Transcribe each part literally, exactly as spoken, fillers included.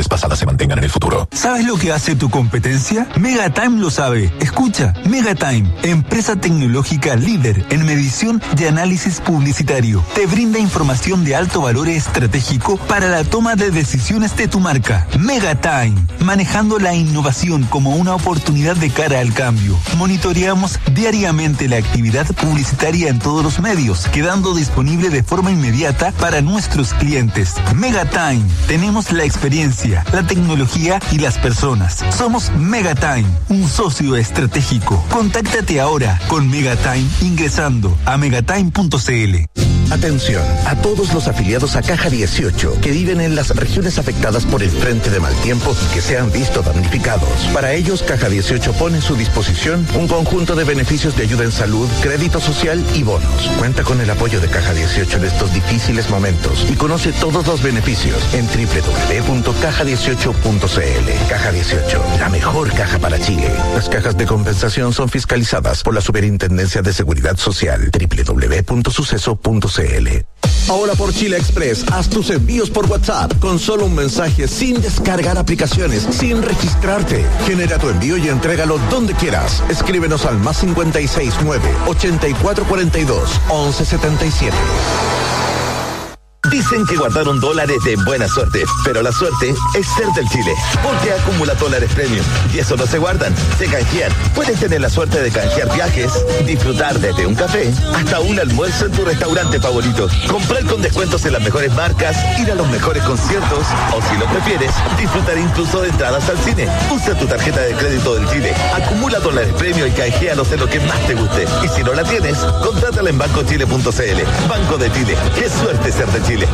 decisiones pasadas se mantengan en el futuro. ¿Sabes lo que hace tu competencia? Megatime lo sabe. Escucha, Megatime, empresa tecnológica líder en medición y análisis publicitario. Te brinda información de alto valor estratégico para la toma de decisiones de tu marca. Megatime, manejando la innovación como una oportunidad de cara al cambio. Monitoreamos diariamente la actividad publicitaria en todos los medios, quedando disponible de forma inmediata para nuestros clientes. Megatime, tenemos la experiencia, la tecnología y las personas. Somos Megatime, un socio estratégico. Contáctate ahora con Megatime ingresando a megatime punto c l. Atención a todos los afiliados a Caja dieciocho que viven en las regiones afectadas por el frente de mal tiempo y que se han visto damnificados. Para ellos, Caja dieciocho pone a su disposición un conjunto de beneficios de ayuda en salud, crédito social y bonos. Cuenta con el apoyo de Caja dieciocho en estos difíciles momentos y conoce todos los beneficios en doble u doble u doble u punto caja dieciocho punto c l. Caja dieciocho, la mejor caja para Chile. Las cajas de compensación son fiscalizadas por la Superintendencia de Seguridad Social. doble u doble u doble u punto suceso punto c l. Ahora por Chile Express, haz tus envíos por WhatsApp con solo un mensaje, sin descargar aplicaciones, sin registrarte. Genera tu envío y entrégalo donde quieras. Escríbenos al más cincuenta y seis nueve, ochenta y cuatro cuarenta y dos, once setenta y siete. Dicen que guardaron dólares de buena suerte, pero la suerte es ser del Chile, porque acumula dólares premium y eso no se guardan, se canjean. Puedes tener la suerte de canjear viajes, disfrutar desde un café hasta un almuerzo en tu restaurante favorito, comprar con descuentos en las mejores marcas, ir a los mejores conciertos o, si lo prefieres, disfrutar incluso de entradas al cine. Usa tu tarjeta de crédito del Chile, acumula dólares premium y canjealos en lo que más te guste. Y si no la tienes, contrátala en banco chile punto c l. Banco de Chile, qué suerte ser de Chile.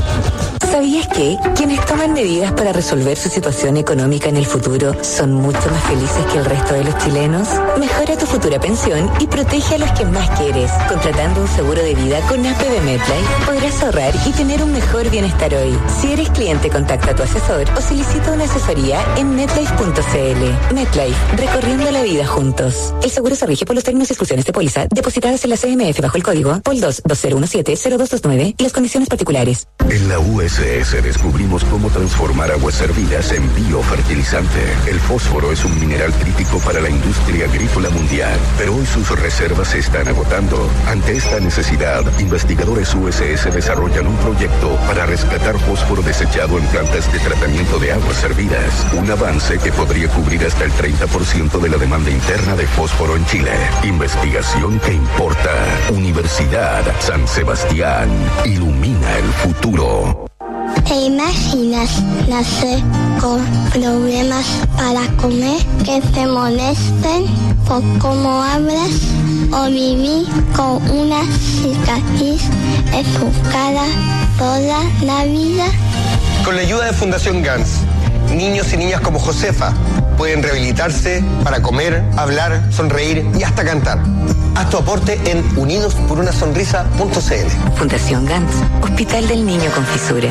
¿Sabías que quienes toman medidas para resolver su situación económica en el futuro son mucho más felices que el resto de los chilenos? Mejora tu futura pensión y protege a los que más quieres. Contratando un seguro de vida con A P B MetLife podrás ahorrar y tener un mejor bienestar hoy. Si eres cliente, contacta a tu asesor o solicita una asesoría en metlife punto c l. MetLife, recorriendo la vida juntos. El seguro se rige por los términos y exclusiones de póliza depositadas en la C M F bajo el código P O L dos dos cero uno siete cero dos dos nueve y las condiciones particulares. En la U S S descubrimos cómo transformar aguas hervidas en biofertilizante. El fósforo es un mineral crítico para la industria agrícola mundial, pero hoy sus reservas se están agotando. Ante esta necesidad, investigadores U S S desarrollan un proyecto para rescatar fósforo desechado en plantas de tratamiento de aguas hervidas. Un avance que podría cubrir hasta el treinta por ciento de la demanda interna de fósforo en Chile. Investigación que importa. Universidad San Sebastián. Ilumina el futuro. ¿Te imaginas nacer con problemas para comer, que te molesten por cómo hablas, o vivir con una cicatriz en tu cara toda la vida? Con la ayuda de Fundación Gans, niños y niñas como Josefa pueden rehabilitarse para comer, hablar, sonreír y hasta cantar. Haz tu aporte en unidos por una sonrisa punto c l. Fundación Gans, Hospital del Niño con Fisura.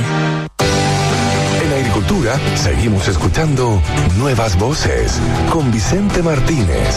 En Agricultura seguimos escuchando Nuevas Voces con Vicente Martínez.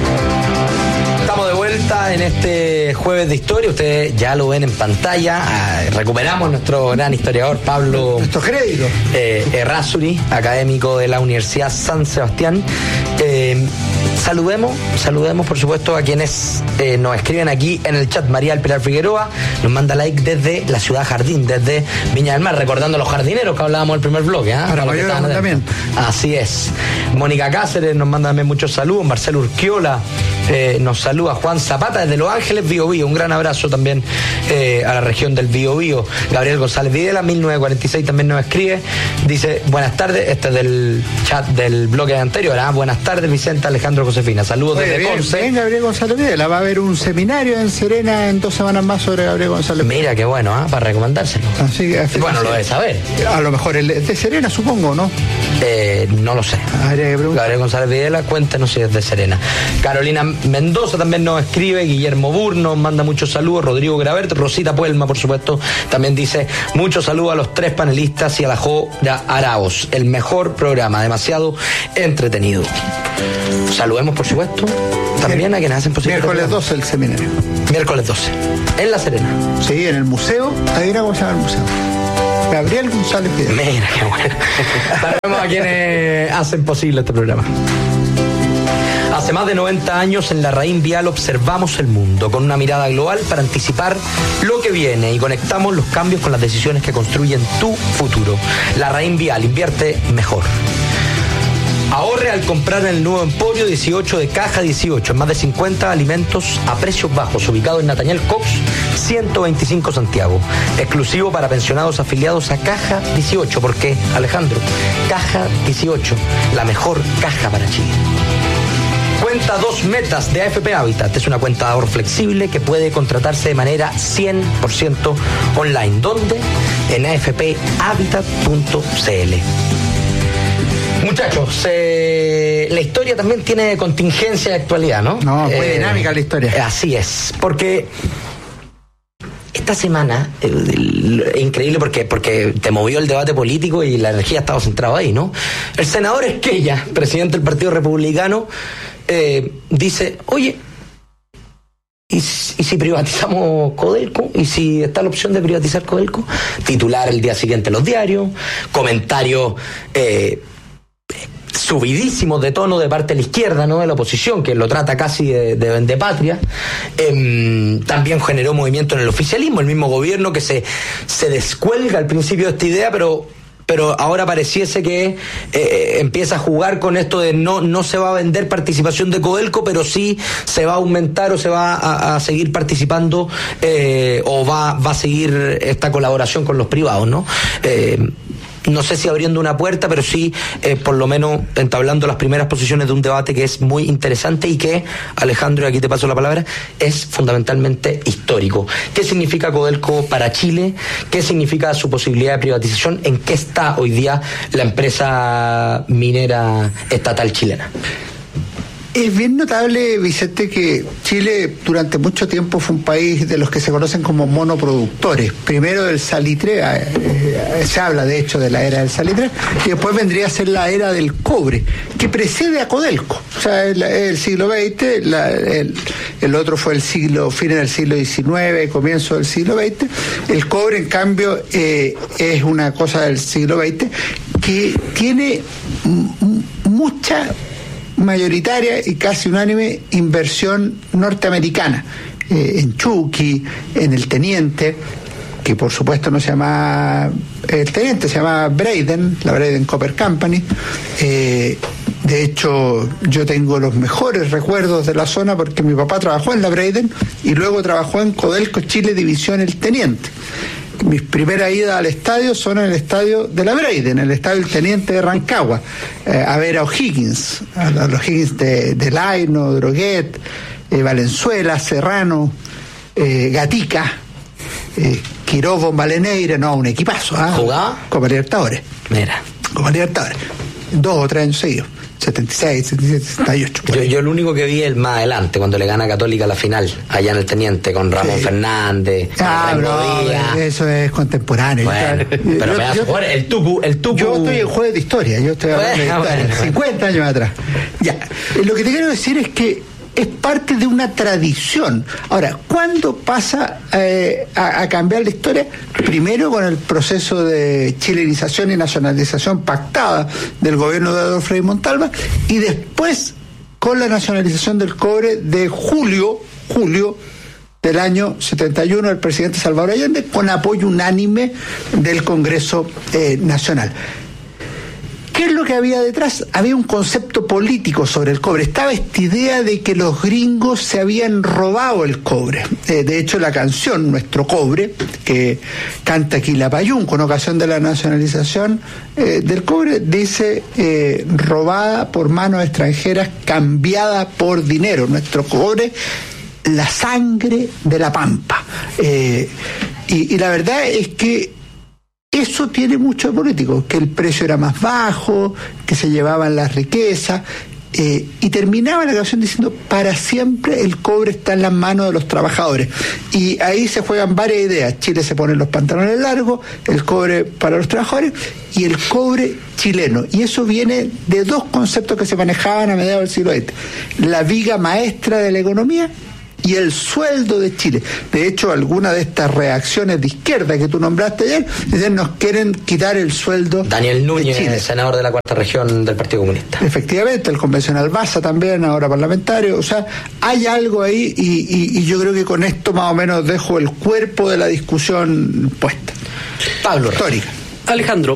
Estamos de vuelta en este jueves de historia. Ustedes ya lo ven en pantalla. Ah, recuperamos nuestro gran historiador Pablo nuestro crédito eh, Errázuri, académico de la Universidad San Sebastián. Eh, saludemos, saludemos por supuesto a quienes eh, nos escriben aquí en el chat. María del Pilar Figueroa nos manda like desde la ciudad Jardín, desde Viña del Mar, recordando a los jardineros que hablábamos en el primer bloque. ¿eh? Para mayor ayuntamiento. Así es. Mónica Cáceres nos manda también muchos saludos. Marcelo Urquiola eh, nos saluda. Juan Zapata desde Los Ángeles, Bío Bío. Un gran abrazo también eh, a la región del Bío Bío. Gabriel González Videla, mil novecientos cuarenta y seis, también nos escribe. Dice, buenas tardes. Este es del chat del bloque anterior. ¿eh? Buenas tardes, Vicente, Alejandro, Josefina. Saludos Oye, desde bien, Conce. Bien, Gabriel González Videla. Va a haber un seminario en Serena en dos semanas más sobre Gabriel González Videla. Mira, qué bueno, ¿eh? Para recomendárselo. Así, así, bueno, así. Lo debe saber. A lo mejor el de Serena, supongo, ¿no? Eh, no lo sé. Gabriel González Videla, cuéntenos si es de Serena. Carolina Mendoza también nos escribe. Guillermo Burno manda muchos saludos. Rodrigo Gravert, Rosita Puelma, por supuesto, también dice muchos saludos a los tres panelistas y a la Jora Araos. El mejor programa, demasiado entretenido. Saludemos, por supuesto, también a quienes hacen posible. Miércoles doce el seminario. Miércoles doce. En La Serena. Sí, en el museo. Adivina cómo se llama el museo. Gabriel González Videla. Mira, qué bueno. Sabemos a quienes hacen posible este programa. Hace más de noventa años en La Raín Vial observamos el mundo con una mirada global para anticipar lo que viene y conectamos los cambios con las decisiones que construyen tu futuro. La Raín Vial, invierte mejor. Ahorre al comprar en el nuevo Emporio dieciocho de Caja dieciocho, en más de cincuenta alimentos a precios bajos, ubicado en Nathaniel Cox, ciento veinticinco Santiago. Exclusivo para pensionados afiliados a Caja dieciocho, porque, Alejandro, Caja dieciocho, la mejor caja para Chile. Cuenta dos metas de A F P Habitat. Es una cuenta de ahorro flexible que puede contratarse de manera cien por ciento online. ¿Dónde? En a f p habitat punto c l. Muchachos, eh, la historia también tiene contingencia de actualidad, ¿no? No, fue eh, dinámica la historia. Así es, porque esta semana, eh, increíble porque, porque te movió el debate político y la energía estaba centrada ahí, ¿no? El senador Esquella, presidente del Partido Republicano, eh, dice, oye, ¿y, ¿y si privatizamos Codelco? ¿Y si está la opción de privatizar Codelco? Titular el día siguiente en los diarios, comentarios eh, subidísimos de tono de parte de la izquierda, ¿no? De la oposición, que lo trata casi de, de vendepatria. Eh, también generó movimiento en el oficialismo, el mismo gobierno que se, se descuelga al principio de esta idea, pero pero ahora pareciese que eh, empieza a jugar con esto de no, no se va a vender participación de Codelco, pero sí se va a aumentar o se va a, a seguir participando eh, o va, va a seguir esta colaboración con los privados, ¿no? Eh, no sé si abriendo una puerta, pero sí eh, por lo menos entablando las primeras posiciones de un debate que es muy interesante y que, Alejandro, y aquí te paso la palabra, es fundamentalmente histórico. ¿Qué significa Codelco para Chile? ¿Qué significa su posibilidad de privatización? ¿En qué está hoy día la empresa minera estatal chilena? Es bien notable, Vicente, que Chile durante mucho tiempo fue un país de los que se conocen como monoproductores. Primero del salitre, eh, se habla de hecho de la era del salitre, y después vendría a ser la era del cobre, que precede a Codelco. O sea, el, el siglo veinte, la, el, el otro fue el siglo, fines del siglo diecinueve, comienzo del siglo veinte. El cobre, en cambio, eh, es una cosa del siglo veinte que tiene m- mucha mayoritaria y casi unánime inversión norteamericana, eh, en Chucky, en el Teniente, que por supuesto no se llama el Teniente, se llama Braden, la Braden Copper Company. Eh, de hecho, yo tengo los mejores recuerdos de la zona porque mi papá trabajó en la Braden y luego trabajó en Codelco Chile División El Teniente. Mis primeras idas al estadio son en el estadio de la Braden, en el estadio del Teniente de Rancagua, eh, a ver a O'Higgins, a los O'Higgins de, de Laino, Droguet, eh, Valenzuela, Serrano, eh, Gatica, eh, Quirogo, Maleneira, no, un equipazo. ¿Ah? ¿Jugaba? Copa Libertadores. Mira. Copa Libertadores. Dos o tres años seguidos. setenta y seis, setenta y siete, setenta y ocho. Yo, yo el único que vi es más adelante, cuando le gana a Católica la final, allá en el Teniente, con Ramón sí. Fernández, ah, no, eso es contemporáneo. Bueno, yo, pero yo, me yo, jugar el tucu, el tucu. Yo estoy en jueves de historia, yo estoy hablando bueno, de historia, bueno, cincuenta bueno. años atrás. Ya, lo que te quiero decir es que es parte de una tradición. Ahora, ¿cuándo pasa eh, a, a cambiar la historia? Primero con el proceso de chilenización y nacionalización pactada del gobierno de Adolfo Frei Montalva, y después con la nacionalización del cobre de julio, julio del año setenta y uno del presidente Salvador Allende, con apoyo unánime del Congreso eh, Nacional. ¿Qué es lo que había detrás? Había un concepto político sobre el cobre. Estaba esta idea de que los gringos se habían robado el cobre. Eh, de hecho, la canción Nuestro Cobre, que canta Quilapayún con ocasión de la nacionalización eh, del cobre, dice eh, robada por manos extranjeras, cambiada por dinero. Nuestro cobre, la sangre de la pampa. Eh, y, y la verdad es que eso tiene mucho de político, que el precio era más bajo, que se llevaban las riquezas, eh, y terminaba la canción diciendo, para siempre el cobre está en las manos de los trabajadores. Y ahí se juegan varias ideas. Chile se pone los pantalones largos, el cobre para los trabajadores y el cobre chileno. Y eso viene de dos conceptos que se manejaban a mediados del siglo veinte. La viga maestra de la economía y el sueldo de Chile. De hecho, algunas de estas reacciones de izquierda que tú nombraste ayer, dicen, nos quieren quitar el sueldo. Daniel Núñez, de Chile, senador de la cuarta región del Partido Comunista. Efectivamente, el convencional Baza también, ahora parlamentario. O sea, hay algo ahí y, y, y yo creo que con esto más o menos dejo el cuerpo de la discusión puesta. Pablo, histórica. Alejandro,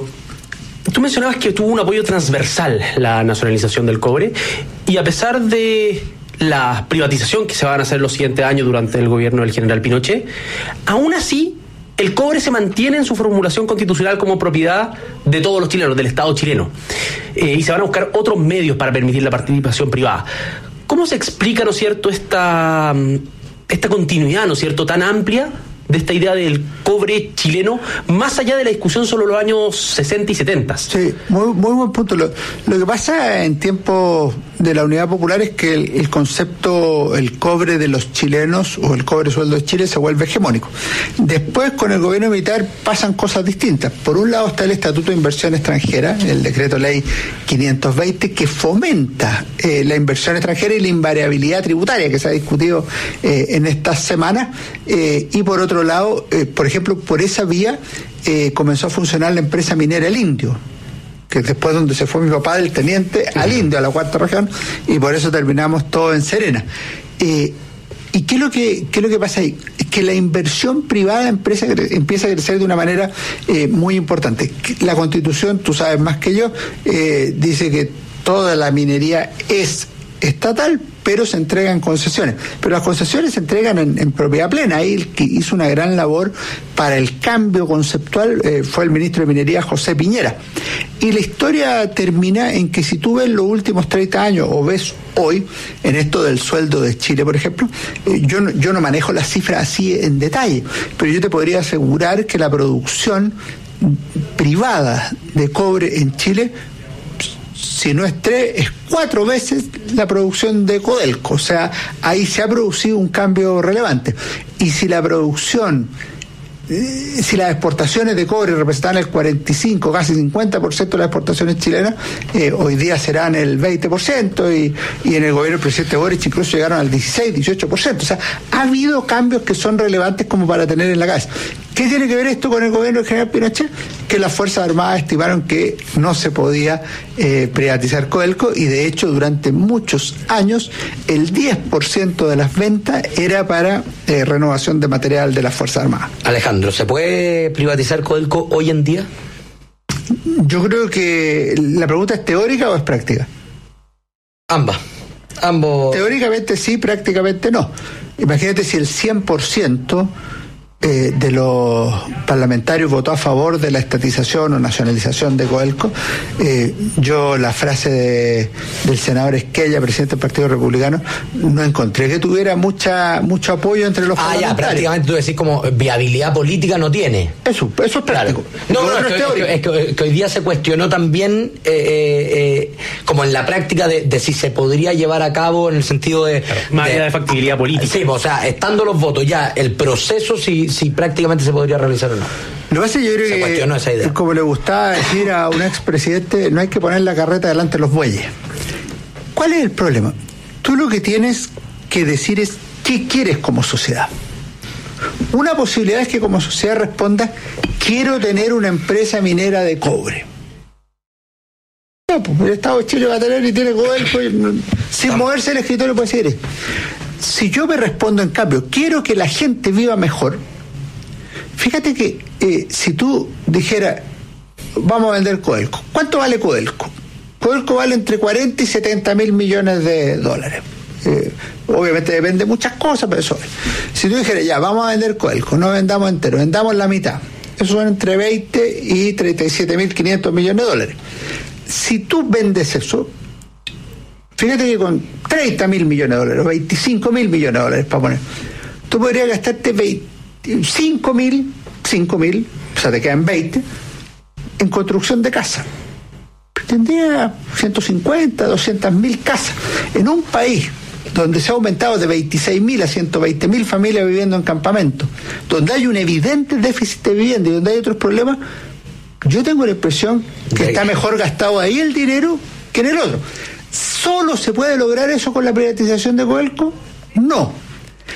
tú mencionabas que tuvo un apoyo transversal la nacionalización del cobre, y a pesar de la privatización que se van a hacer los siguientes años durante el gobierno del general Pinochet, aún así el cobre se mantiene en su formulación constitucional como propiedad de todos los chilenos, del Estado chileno, eh, y se van a buscar otros medios para permitir la participación privada. ¿Cómo se explica, ¿no es cierto?, esta, esta continuidad, ¿no es cierto?, tan amplia de esta idea del cobre chileno, más allá de la discusión sobre los años sesenta y setenta? Sí, muy, muy buen punto. Lo, lo que pasa en tiempos de la Unidad Popular es que el, el concepto, el cobre de los chilenos o el cobre sueldo de Chile se vuelve hegemónico. Después, con el gobierno militar pasan cosas distintas. Por un lado está el Estatuto de Inversión Extranjera, el decreto ley quinientos veinte, que fomenta eh, la inversión extranjera y la invariabilidad tributaria que se ha discutido eh, en estas semanas, eh, y por otro lado, eh, por ejemplo, por esa vía eh, comenzó a funcionar la empresa minera El Indio, que después donde se fue mi papá del teniente al Indio, a la cuarta región, y por eso terminamos todo en Serena. Eh, ¿Y qué es lo que qué es lo que pasa ahí? Es que la inversión privada empresa, empieza a crecer de una manera eh, muy importante. La Constitución, tú sabes más que yo, eh, dice que toda la minería es estatal, pero se entregan concesiones. Pero las concesiones se entregan en, en propiedad plena. Ahí el que hizo una gran labor para el cambio conceptual eh, fue el ministro de Minería, José Piñera. Y la historia termina en que si tú ves los últimos treinta años o ves hoy, en esto del sueldo de Chile, por ejemplo, eh, yo, no, yo no manejo las cifras así en detalle, pero yo te podría asegurar que la producción privada de cobre en Chile, si no es tres, es cuatro veces la producción de Codelco. O sea, ahí se ha producido un cambio relevante. Y si la producción, eh, si las exportaciones de cobre representan el cuarenta y cinco, casi cincuenta por ciento de las exportaciones chilenas, eh, hoy día serán el veinte por ciento, y, y en el gobierno del presidente Boric incluso llegaron al dieciséis, dieciocho por ciento. O sea, ha habido cambios que son relevantes como para tener en la cabeza. ¿Qué tiene que ver esto con el gobierno del general Pinochet? Que las Fuerzas Armadas estimaron que no se podía eh, privatizar Codelco, y de hecho durante muchos años el diez por ciento de las ventas era para eh, renovación de material de las Fuerzas Armadas. Alejandro, ¿se puede privatizar Codelco hoy en día? Yo creo que la pregunta es teórica o es práctica. Ambas. Ambos. Teóricamente sí, prácticamente no. Imagínate si el cien por ciento Eh, de los parlamentarios votó a favor de la estatización o nacionalización de Codelco. Eh, yo la frase de, del senador Esquella, presidente del Partido Republicano, no encontré que tuviera mucha mucho apoyo entre los ah, parlamentarios. Ah, ya, prácticamente tú decís como viabilidad política no tiene. Eso, eso es práctico. Claro. No, no, no, es, es, que, es, que, que hoy día se cuestionó también eh, eh, como en la práctica de, de si se podría llevar a cabo en el sentido de... Claro, más allá de, de factibilidad política. Sí, o sea, estando los votos ya, el proceso si si prácticamente se podría realizar o no. Lo que pasa, yo creo se que, esa idea. Como le gustaba decir a un expresidente, no hay que poner la carreta delante de los bueyes. ¿Cuál es el problema? Tú lo que tienes que decir es qué quieres como sociedad. Una posibilidad es que como sociedad responda, quiero tener una empresa minera de cobre. No, pues el Estado de Chile va a tener y tiene Codelco, sin no. moverse el escritorio puede decir. Si yo me respondo en cambio, quiero que la gente viva mejor. Fíjate que eh, si tú dijeras, vamos a vender Codelco, ¿cuánto vale Codelco? Codelco vale entre cuarenta y setenta mil millones de dólares. Eh, obviamente depende de muchas cosas, pero eso es. Si tú dijeras, ya, vamos a vender Codelco, no vendamos entero, vendamos la mitad. Eso son entre veinte y treinta y siete mil quinientos millones de dólares. Si tú vendes eso, fíjate que con treinta mil millones de dólares, veinticinco mil millones de dólares, para poner, tú podrías gastarte veinticinco mil, cinco mil, o sea, te quedan veinte, en construcción de casa. Tendría ciento cincuenta, doscientas mil casas. En un país donde se ha aumentado de veintiséis mil a ciento veinte mil familias viviendo en campamentos, donde hay un evidente déficit de vivienda y donde hay otros problemas, yo tengo la impresión que está mejor gastado ahí el dinero que en el otro. ¿Solo se puede lograr eso con la privatización de Codelco? No.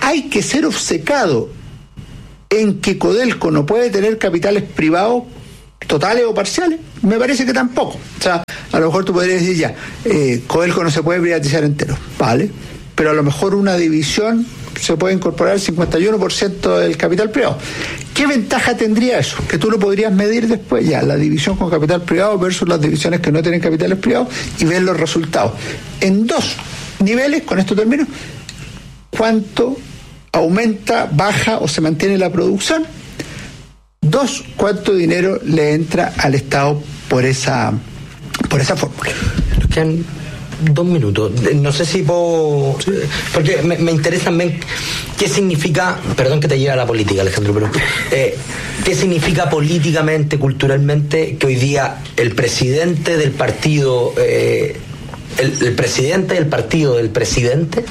hay que ser obcecado en que Codelco no puede tener capitales privados totales o parciales. Me parece que tampoco. O sea, a lo mejor tú podrías decir ya, eh, Codelco no se puede privatizar entero, vale, pero a lo mejor una división se puede incorporar el cincuenta y uno por ciento del capital privado. ¿Qué ventaja tendría eso? Que tú lo podrías medir después, ya, la división con capital privado versus las divisiones que no tienen capitales privados, y ver los resultados. En dos niveles, con esto termino, cuánto aumenta, baja o se mantiene la producción. Dos, cuánto dinero le entra al Estado por esa, por esa fórmula. Nos quedan dos minutos. No sé si puedo... Porque me, me interesa también qué significa... Perdón que te lleve a la política, Alejandro, pero... Eh, ¿qué significa políticamente, culturalmente, que hoy día el presidente del partido... Eh, el, el presidente del partido del presidente,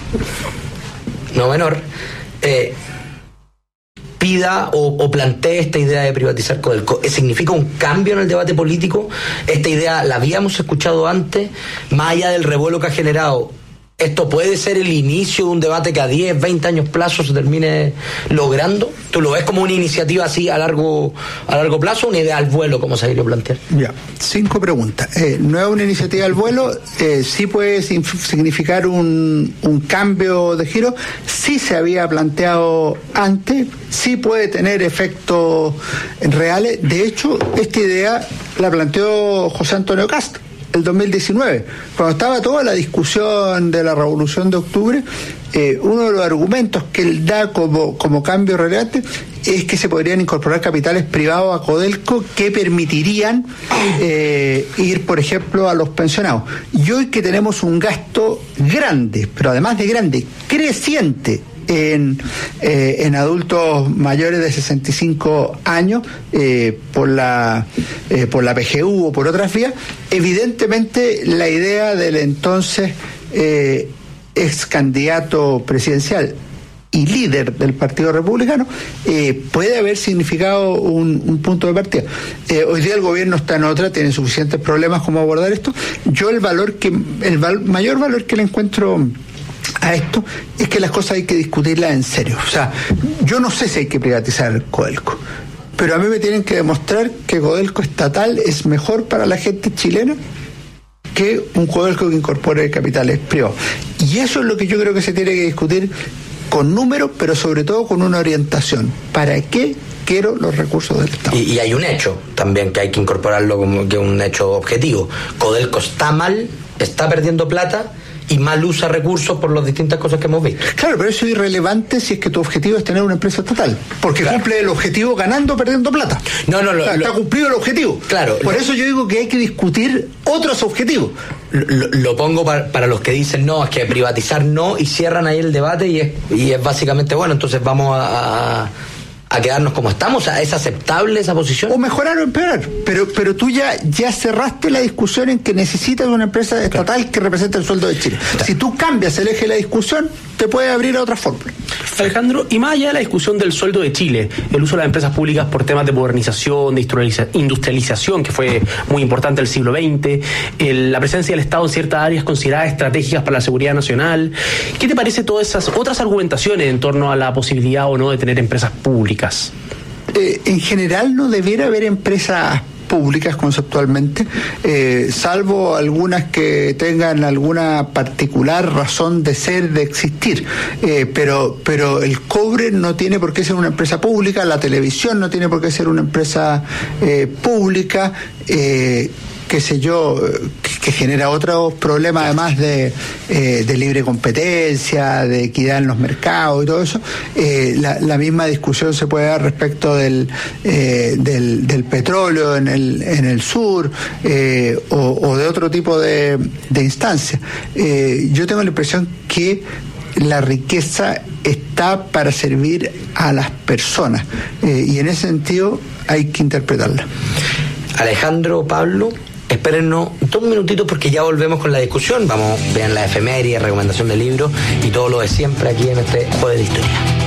no menor... Eh, pida o, o plantee esta idea de privatizar Codelco? ¿Significa un cambio en el debate político? ¿Esta idea la habíamos escuchado antes? Más allá del revuelo que ha generado, ¿esto puede ser el inicio de un debate que a diez, veinte años plazo se termine logrando? ¿Tú lo ves como una iniciativa así a largo a largo plazo, una idea al vuelo, como se ha querido plantear? Ya, cinco preguntas. Eh, no es una iniciativa al vuelo, eh, sí puede significar un, un cambio de giro, sí se había planteado antes, sí puede tener efectos reales. De hecho, esta idea la planteó José Antonio Cast el dos mil diecinueve, cuando estaba toda la discusión de la Revolución de Octubre. Eh, uno de los argumentos que él da como, como cambio relevante es que se podrían incorporar capitales privados a Codelco que permitirían eh, ir, por ejemplo, a los pensionados. Y hoy que tenemos un gasto grande, pero además de grande, creciente, en, eh, en adultos mayores de sesenta y cinco años, eh, por la eh, por la P G U o por otras vías, evidentemente la idea del entonces eh, ex candidato presidencial y líder del Partido Republicano eh, puede haber significado un, un punto de partida. Eh, hoy día el gobierno está en otra, tiene suficientes problemas como abordar esto. Yo el valor que el val, mayor valor que le encuentro a esto es que las cosas hay que discutirlas en serio. O sea, yo no sé si hay que privatizar Codelco, pero a mí me tienen que demostrar que Codelco estatal es mejor para la gente chilena que un Codelco que incorpore capitales privados. Y eso es lo que yo creo que se tiene que discutir con números, pero sobre todo con una orientación. ¿Para qué quiero los recursos del Estado? Y, y hay un hecho también que hay que incorporarlo como que un hecho objetivo. Codelco está mal, está perdiendo plata y mal usa recursos por las distintas cosas que hemos visto. Claro, pero eso es irrelevante si es que tu objetivo es tener una empresa estatal, porque claro, cumple el objetivo ganando o perdiendo plata. No, no, no. O sea, está cumplido el objetivo. Claro. Por lo, eso yo digo que hay que discutir otros objetivos. Lo, lo pongo para, para los que dicen no, es que privatizar no, y cierran ahí el debate y es, y es básicamente, bueno, entonces vamos a... a a quedarnos como estamos. O sea, ¿es aceptable esa posición? O mejorar o empeorar, pero pero tú ya ya cerraste la discusión en que necesitas una empresa estatal, claro, que represente el sueldo de Chile. Claro. Si tú cambias el eje de la discusión, te puede abrir a otra fórmula. Alejandro, y más allá de la discusión del sueldo de Chile, el uso de las empresas públicas por temas de modernización, de industrialización, que fue muy importante en el siglo veinte, el, la presencia del Estado en ciertas áreas consideradas estratégicas para la seguridad nacional, ¿qué te parece todas esas otras argumentaciones en torno a la posibilidad o no de tener empresas públicas? Eh, en general no debiera haber empresas públicas conceptualmente, eh, salvo algunas que tengan alguna particular razón de ser, de existir, eh, pero pero el cobre no tiene por qué ser una empresa pública, la televisión no tiene por qué ser una empresa eh, pública, eh, qué sé yo, que genera otros problemas además de, eh, de libre competencia, de equidad en los mercados y todo eso. Eh, la, la misma discusión se puede dar respecto del, eh, del, del petróleo en el, en el sur, eh, o, o de otro tipo de, de instancias. Eh, yo tengo la impresión que la riqueza está para servir a las personas, eh, y en ese sentido hay que interpretarla. Alejandro, Pablo, espérennos dos minutitos porque ya volvemos con la discusión. Vamos, vean la efeméride, recomendación de libros y todo lo de siempre aquí en este Jueves de Historia.